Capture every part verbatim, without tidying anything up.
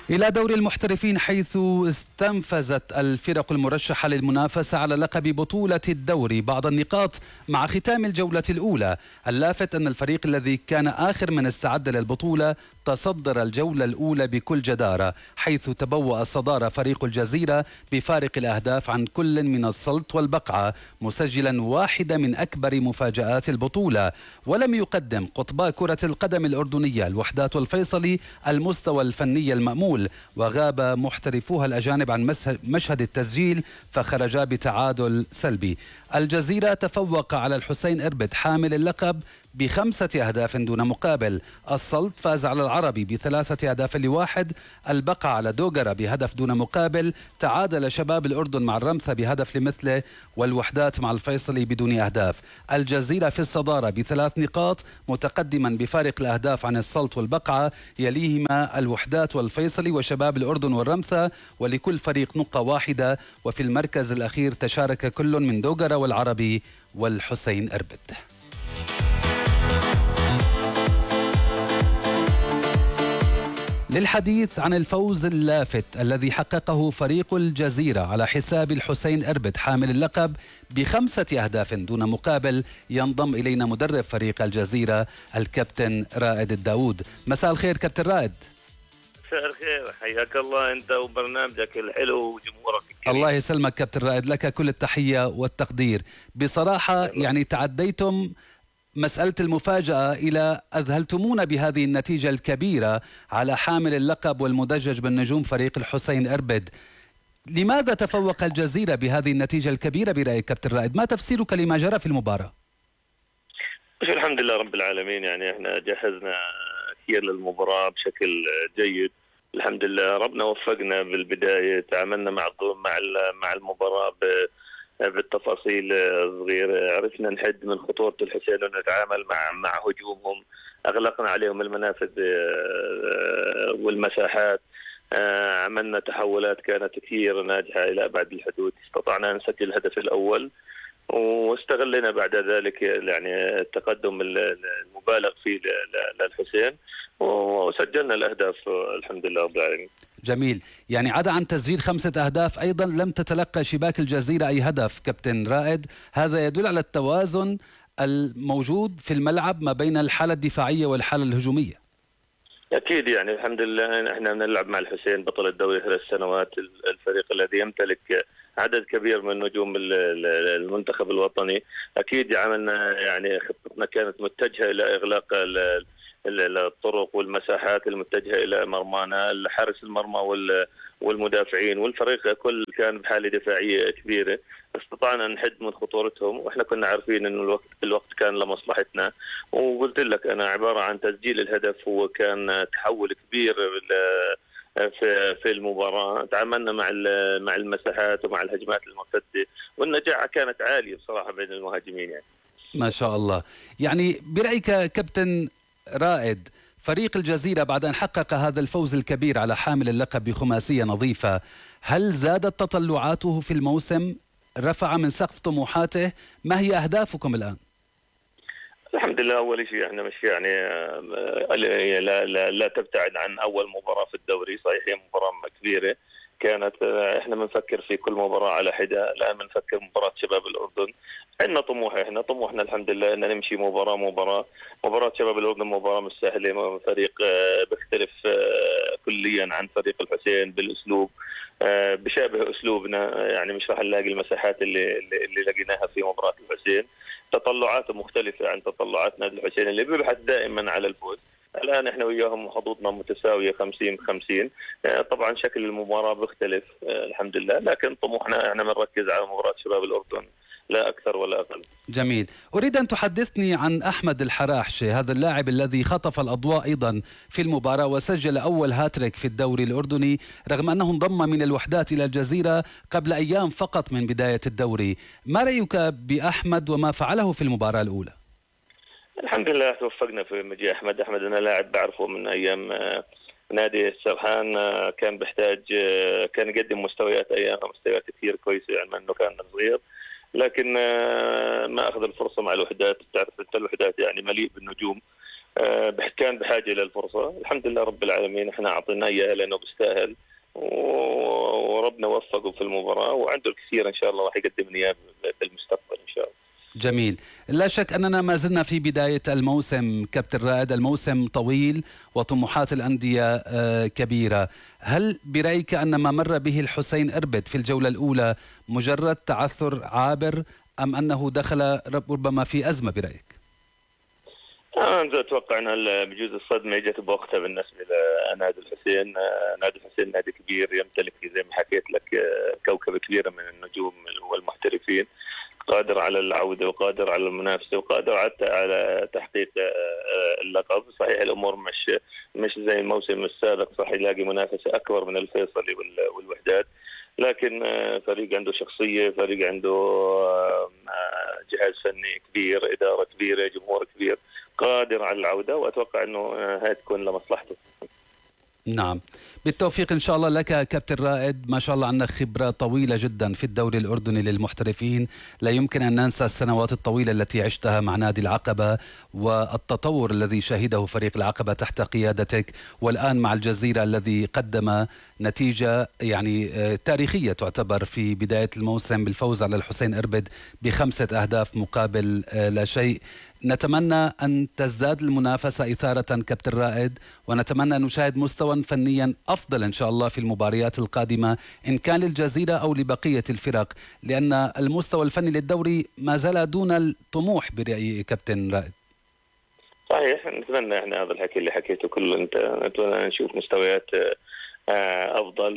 إلى دوري المحترفين، حيث استنفذت الفرق المرشحة للمنافسة على لقب بطولة الدوري بعض النقاط مع ختام الجولة الأولى. اللافت أن الفريق الذي كان آخر من استعد للبطولة تصدر الجولة الأولى بكل جدارة، حيث تبوأ الصدارة فريق الجزيرة بفارق الأهداف عن كل من السلط والبقعة، مسجلا واحدة من أكبر مفاجآت البطولة. ولم يقدم قطبا كرة القدم الأردنية الوحدات والفيصلي المستوى الفني المأمول، وغاب محترفوها الأجانب عن مشهد التسجيل فخرجا بتعادل سلبي. الجزيرة تفوق على الحسين إربد حامل اللقب بخمسة أهداف دون مقابل. السلط فاز على العربي بثلاثة أهداف لواحد. البقعة على دوغرة بهدف دون مقابل. تعادل شباب الأردن مع الرمثة بهدف لمثله، والوحدات مع الفيصلي بدون أهداف. الجزيرة في الصدارة بثلاث نقاط، متقدما بفارق الأهداف عن السلط والبقعة، يليهما الوحدات والفيصلي وشباب الأردن والرمثة، ولكل فريق نقطة واحدة. وفي المركز الأخير تشارك كل من دوغرة والعربي والحسين إربد. للحديث عن الفوز اللافت الذي حققه فريق الجزيرة على حساب الحسين إربد حامل اللقب بخمسة أهداف دون مقابل، ينضم إلينا مدرب فريق الجزيرة الكابتن رائد الداود. مساء الخير كابتن رائد. مساء الخير، حياك الله أنت وبرنامجك الحلو وجمهورك الكريم. الله يسلمك كابتن رائد، لك كل التحية والتقدير. بصراحة يعني تعديتم مسألة المفاجأة إلى أذهلتمونا بهذه النتيجة الكبيرة على حامل اللقب والمدجج بالنجوم فريق الحسين إربد. لماذا تفوق الجزيرة بهذه النتيجة الكبيرة برأيك كابتن رائد؟ ما تفسيرك لما جرى في المباراة؟ الحمد لله رب العالمين، يعني احنا جهزنا كثير للمباراة بشكل جيد، الحمد لله. ربنا وفقنا بالبداية، تعاملنا مع مع مع المباراة ب بالتفاصيل صغيرة، عرفنا نحد من خطورة الحسين ونتعامل مع مع هجومهم، أغلقنا عليهم المنافذ والمساحات، عملنا تحولات كانت كثير ناجحة إلى أبعد الحدود، استطعنا أن نسجل الهدف الأول واستغلنا بعد ذلك يعني التقدم المبالغ فيه للحسين وسجلنا الأهداف الحمد لله رب العالمين. جميل، يعني عدا عن تسجيل خمسة أهداف أيضا لم تتلقى شباك الجزيرة أي هدف كابتن رائد، هذا يدل على التوازن الموجود في الملعب ما بين الحالة الدفاعية والحالة الهجومية. أكيد، يعني الحمد لله احنا بنلعب مع الحسين بطل الدوري ثلاث سنوات، الفريق الذي يمتلك عدد كبير من نجوم المنتخب الوطني. أكيد عملنا يعني خطتنا كانت متجهة إلى إغلاق الطرق والمساحات المتجهة إلى مرمانا، حارس المرمى والمدافعين والفريق كل كان بحالة دفاعية كبيرة، استطعنا نحد من خطورتهم، واحنا كنا عارفين انه الوقت الوقت كان لمصلحتنا. وقلت لك انا عبارة عن تسجيل الهدف هو كان تحول كبير في في المباراة، تعاملنا مع مع المساحات ومع الهجمات المرتدة، والنجاعة كانت عالية بصراحة بين المهاجمين. يعني ما شاء الله. يعني برأيك كابتن رائد، فريق الجزيرة بعد أن حقق هذا الفوز الكبير على حامل اللقب بخماسية نظيفة، هل زادت تطلعاته في الموسم؟ رفع من سقف طموحاته؟ ما هي أهدافكم الآن؟ الحمد لله، أول شيء احنا مش يعني لا, لا, لا تبتعد عن أول مباراة في الدوري، صحيح هي مباراة كبيرة كانت، احنا بنفكر في كل مباراة على حدة، الآن بنفكر مباراة شباب الأردن. عندنا طموح، احنا طموحنا الحمد لله ان نمشي مباراة مباراة مباراة شباب الأردن مباراة مش سهلة، فريق بيختلف كليا عن فريق الحسين بالأسلوب، بشابه أسلوبنا، يعني مش راح نلاقي المساحات اللي اللي لقيناها في مباراة الحسين، تطلعاته مختلفة عن تطلعات نادي الحسين اللي بيبحث دائما على الفوز. الآن احنا وياهم حظوظنا متساوية خمسين بخمسين، طبعا شكل المباراة بيختلف الحمد لله، لكن طموحنا احنا بنركز على مباراة شباب الأردن لا أكثر ولا أقل. جميل. أريد أن تحدثني عن أحمد الحراحشي، هذا اللاعب الذي خطف الأضواء أيضا في المباراة وسجل أول هاتريك في الدوري الأردني، رغم أنه انضم من الوحدات إلى الجزيرة قبل أيام فقط من بداية الدوري. ما رأيك بأحمد وما فعله في المباراة الأولى؟ الحمد لله توفقنا في مجيء أحمد. أحمد أنا لاعب بعرفه من أيام نادي السرحان، كان بيحتاج كان يقدم مستويات أيام مستويات كثير كويسة، يعني أنه كان صغير لكن ما أخذ الفرصة مع الوحدات. تعرف أنت الوحدات يعني مليء بالنجوم، كان بحاجه للفرصه. الحمد لله رب العالمين احنا اعطيناه اياها لانه بيستاهل، وربنا وفقه في المباراه وعنده الكثير ان شاء الله راح يقدم لنا اياه بالمستقبل ان شاء الله. جميل. لا شك أننا ما زلنا في بداية الموسم كابتن رائد، الموسم طويل وطموحات الأندية كبيرة. هل برأيك أن ما مر به الحسين إربد في الجولة الأولى مجرد تعثر عابر أم أنه دخل ربما في أزمة برأيك؟ أنا أتوقع أن بجوز الصدمة جت بوقتها بالنسبة لنادي الحسين. نادي الحسين نادي كبير يمتلك زي ما حكيت لك كوكبة كبيرة من النجوم والمحترفين، قادر على العودة وقادر على المنافسة وقادر حتى على تحقيق اللقب. صحيح الأمور مش مش زي الموسم السابق، صح يلاقي منافسة أكبر من الفيصلي والوحدات، لكن فريق عنده شخصية، فريق عنده جهاز فني كبير، إدارة كبيرة، جمهور كبير، قادر على العودة، وأتوقع أنه هاي تكون لمصلحته. نعم، بالتوفيق إن شاء الله لك كابتن رائد. ما شاء الله عندك خبرة طويلة جدا في الدوري الأردني للمحترفين، لا يمكن أن ننسى السنوات الطويلة التي عشتها مع نادي العقبة والتطور الذي شهده فريق العقبة تحت قيادتك، والآن مع الجزيرة الذي قدم نتيجة يعني تاريخية تعتبر في بداية الموسم بالفوز على الحسين إربد بخمسة أهداف مقابل لا شيء. نتمنى أن تزداد المنافسة إثارة كابتن رائد، ونتمنى أن نشاهد مستوى فنيا أفضل إن شاء الله في المباريات القادمة إن كان للجزيرة أو لبقية الفرق، لأن المستوى الفني للدوري ما زال دون الطموح برأي كابتن رائد. صحيح، نتمنى احنا هذا الحكي اللي حكيته كله، انت نتمنى نشوف مستويات افضل،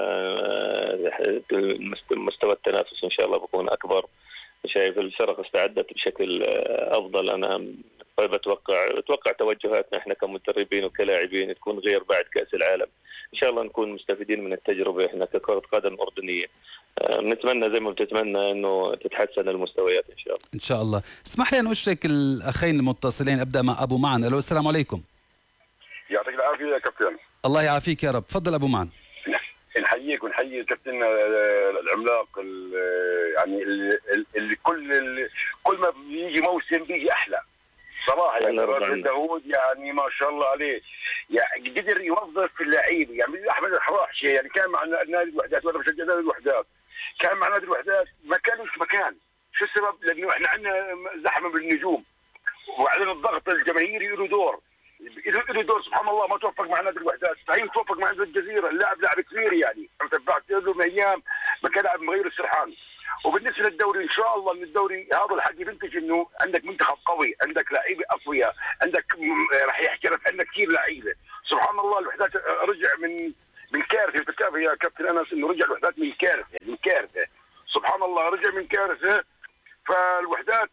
مستوى التنافس ان شاء الله بيكون اكبر. شايف الفرق استعدت بشكل افضل. انا بتوقع اتوقع توجهاتنا احنا كمدربين وكلاعبين تكون غير بعد كاس العالم، ان شاء الله نكون مستفيدين من التجربه احنا ككره قدم اردنيه. نتمنى زي ما بتتمنى انه تتحسن المستويات ان شاء الله. ان شاء الله. اسمح لي ان اشرك الاخين المتصلين، ابدا مع ابو معن. الو، السلام عليكم. يعطيك العافيه يا كابتن. الله يعافيك يا رب. تفضل ابو معن. نحييك ونحيي الكابتن العملاق، يعني اللي, اللي كل اللي كل ما بيجي موسم بيجي احلى صراحه. يعني الراجل داوود يعني ما شاء الله عليه، يعني قدر يوظف اللعيبه. يعني احمد الحراحشي يعني كان مع نادي الوحدات، وانا بشجع نادي الوحدات، كان مع نادي الوحدات ما كانش مكان. شو السبب؟ لانه احنا عندنا زحمه بالنجوم، وعلينا الضغط الجماهيري له دور، له دور سبحان الله. ما توفق مع نادي الوحدات، صحيح توفق مع نادي الجزيره، اللاعب لاعب كبير يعني، تبعت له من ايام ما كان لاعب مغير السرحان. وبالنسبه للدوري ان شاء الله ان الدوري هذا الحكي بينتج انه عندك منتخب قوي، عندك لعيبه اقوياء، عندك راح يحترف عندك كثير لعيبه سبحان الله. الوحدات رجع من من كارثه، بتتابع يا كابتن انس انه رجع الوحدات من كارثه، يعني من كارثه سبحان الله، رجع من كارثه. فالوحدات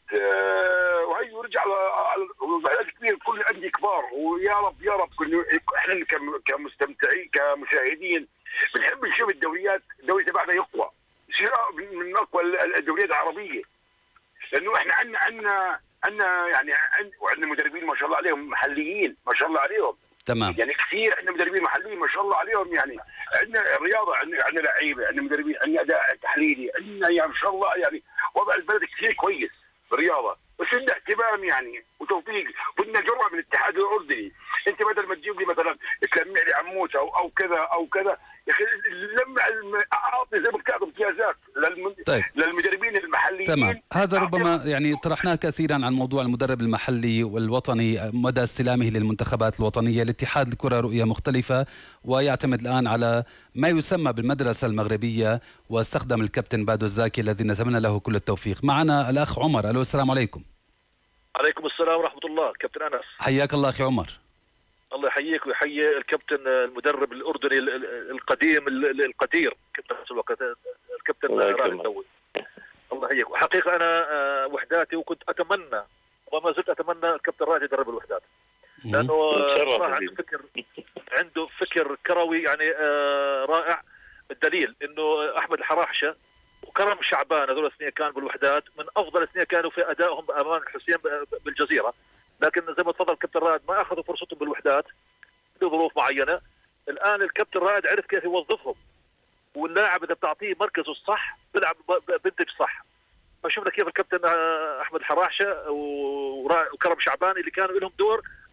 وهي ورجع على الوحدات كبير، كل الانديه كبار، ويا رب يا رب احنا كمستمتعين كمشاهدين بنحب نشوف الدوريات، الدوري تبعنا يقوى، يصير من اقوى الدوريات العربيه، لانه احنا عندنا عندنا عندنا يعني وعندنا مدربين ما شاء الله عليهم محليين ما شاء الله عليهم. تمام. يعني كثير عندنا مدربين محليين ما شاء الله عليهم، يعني عندنا رياضه، عندنا عندنا لعيبه، عندنا مدربين، عندنا اداء تحليلي، عندنا يعني ما شاء الله يعني وضع البلد كثير كويس بالرياضه، بس عندنا اهتمام يعني وتوفيق. بدنا جرأة من الاتحاد الاردني. انت بدل ما تجيب لي مثلا تلمع لي عموته او او كذا او كذا، يا اخي لمع اعطي زي ما بتعطي امتيازات للم... طيب. للمدربين المحليين. تمام. هذا ربما يعني طرحناه كثيرا عن موضوع المدرب المحلي والوطني، مدى استلامه للمنتخبات الوطنيه. الاتحاد الكره رؤيه مختلفه ويعتمد الان على ما يسمى بالمدرسه المغربيه، واستخدم الكابتن بادو الزاكي الذي نتمنى له كل التوفيق. معنا الاخ عمر. الو، السلام عليكم. عليكم السلام ورحمه الله. كابتن انس، حياك الله اخي عمر. الله يحييك ويحيي الكابتن المدرب الاردني القديم القدير الكابتن رائد الدولي. الله يحييك. وحقيقه انا وحداتي وكنت اتمنى وما زلت اتمنى الكابتن رائد يدرب الوحدات، لانه صراحه عنده فكر عنده فكر كروي يعني رائع. الدليل انه احمد الحراحشه وكرم شعبان هذول الاثنين كانوا بالوحدات من افضل الاثنين كانوا في ادائهم امام الحسين بالجزيره، لكن زي ما تفضل الكابتن رائد ما اخذوا فرصتهم بالوحدات لظروف معينه. الان الكابتن رائد عرف كيف يوظفهم، واللاعب اذا بتعطيه مركزه الصح بيلعب بنتج صح. فشفنا كيف الكابتن احمد الحراحشه وكرم شعبان اللي كانوا لهم دور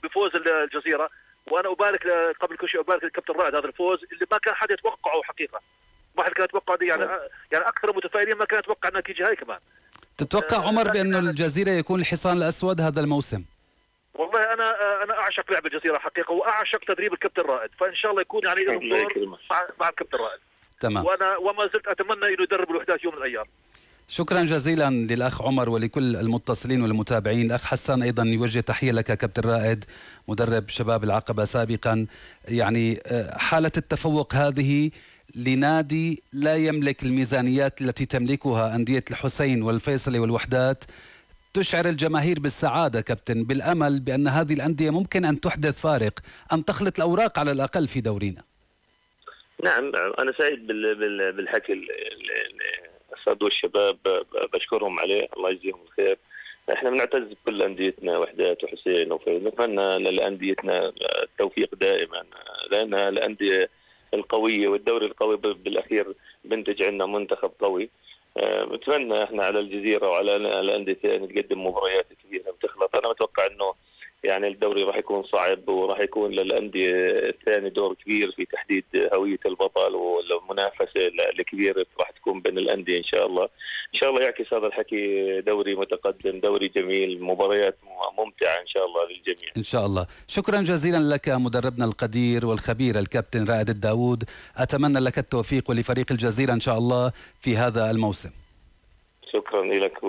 بفوز الجزيره، وانا ابارك قبل كل شيء ابارك للكابتن رائد هذا الفوز اللي ما كان حد يتوقعه حقيقه. ما حد كان يتوقع دي يعني يعني اكثر المتفائلين ما كان يتوقع النتيجه هاي كمان. تتوقع عمر بأنه الجزيرة يكون الحصان الأسود هذا الموسم؟ والله انا انا اعشق لعب الجزيره حقيقه، واعشق تدريب الكابتن رائد، فان شاء الله يكون يعني لهم دور مع, مع الكابتن رائد. تمام. وانا وما زلت اتمنى انه يدرب الوحدات يوم من الايام. شكرا جزيلا للأخ عمر ولكل المتصلين والمتابعين. الأخ حسان أيضا يوجه تحية لك كابتن رائد مدرب شباب العقبة سابقا. يعني حالة التفوق هذه لنادي لا يملك الميزانيات التي تملكها أندية الحسين والفيصلي والوحدات تشعر الجماهير بالسعادة كابتن، بالأمل بأن هذه الأندية ممكن أن تحدث فارق، أن تخلط الأوراق على الأقل في دورينا. نعم أنا سعيد بالحكي الأسد والشباب، بشكرهم عليه الله يجزيهم الخير. احنا بنعتز بكل أنديتنا وحدات وحسين وفيصل، نتمنى لأنديتنا التوفيق دائما لأن الأندية القوية والدوري القوي بالأخير بنتج عنا منتخب قوي. بتمنى احنا على الجزيرة وعلى الأندية نقدم مباريات كبيرة بتخلط. أنا متوقع إنه يعني الدوري راح يكون صعب وراح يكون للأندية الثاني دور كبير في تحديد هوية البطل، والمنافسة الكبيرة راح تكون بين الأندية إن شاء الله. إن شاء الله يعكس هذا الحكي دوري متقدم، دوري جميل، مباريات ممتعة إن شاء الله للجميع. إن شاء الله. شكرا جزيلا لك مدربنا القدير والخبير الكابتن رائد الداوود، أتمنى لك التوفيق ولفريق الجزيرة إن شاء الله في هذا الموسم. شكرا لك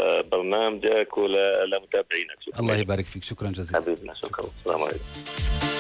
ولبرنامجك ولمتابعينك. الله يبارك فيك، شكرا جزيلا حبيبنا، شكرا، السلام عليكم.